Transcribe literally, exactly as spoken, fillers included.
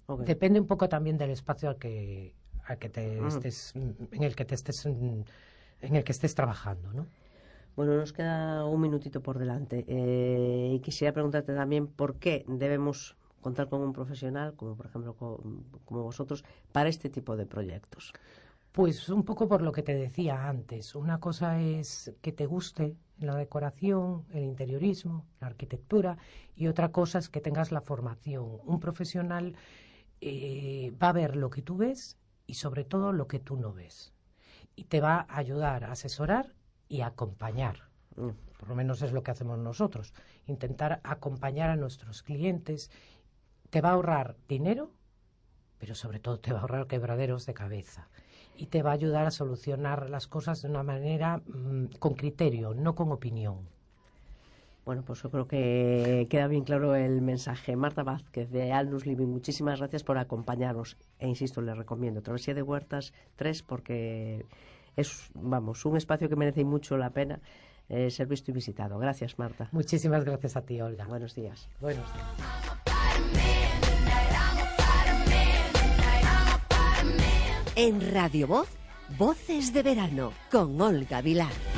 Okay. Depende un poco también del espacio al que, al que te Mm. estés, en el que te estés, en el que estés trabajando, ¿no? Bueno, nos queda un minutito por delante. Eh, y quisiera preguntarte también por qué debemos contar con un profesional, como por ejemplo con, como vosotros, para este tipo de proyectos. Pues un poco por lo que te decía antes. Una cosa es que te guste la decoración, el interiorismo, la arquitectura, y otra cosa es que tengas la formación. Un profesional eh, va a ver lo que tú ves y sobre todo lo que tú no ves. Y te va a ayudar a asesorar y a acompañar. Mm. Por lo menos es lo que hacemos nosotros. Intentar acompañar a nuestros clientes. Te va a ahorrar dinero, pero sobre todo te va a ahorrar quebraderos de cabeza. Y te va a ayudar a solucionar las cosas de una manera mmm, con criterio, no con opinión. Bueno, pues yo creo que queda bien claro el mensaje. Marta Vázquez, de Alnus Living, muchísimas gracias por acompañarnos. E insisto, les recomiendo Travesía de Huertas tres, porque es, vamos, un espacio que merece mucho la pena eh, ser visto y visitado. Gracias, Marta. Muchísimas gracias a ti, Olga. Buenos días. Buenos días. En Radio Voz, Voces de Verano, con Olga Vilar.